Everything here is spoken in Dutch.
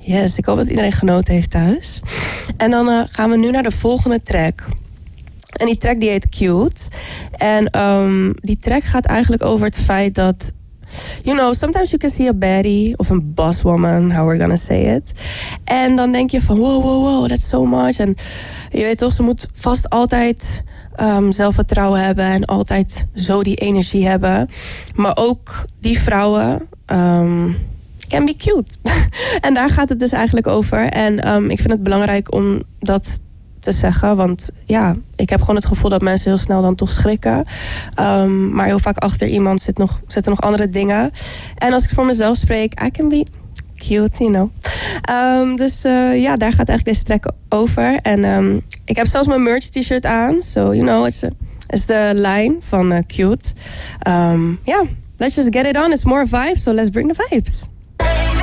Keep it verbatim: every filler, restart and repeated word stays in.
Yes, ik hoop dat iedereen genoten heeft thuis. En dan uh, gaan we nu naar de volgende track. En die track die heet Cute. En um, die track gaat eigenlijk over het feit dat... You know, sometimes you can see a baddie of een bosswoman, how we're gonna say it. En dan denk je van wow, wow, wow, that's so much. En je weet toch, ze moet vast altijd um, zelfvertrouwen hebben en altijd zo die energie hebben. Maar ook die vrouwen um, can be cute. En daar gaat het dus eigenlijk over. En um, ik vind het belangrijk om dat te zeggen, want ja, ik heb gewoon het gevoel dat mensen heel snel dan toch schrikken. Um, maar heel vaak achter iemand zit nog, zitten nog andere dingen. En als ik voor mezelf spreek, I can be cute, you know. Um, dus uh, ja, daar gaat eigenlijk deze track over. En um, ik heb zelfs mijn merch t-shirt aan. So, you know, it's, a, it's the line van uh, cute. Um, yeah, let's just get it on. It's more vibes, so let's bring the vibes.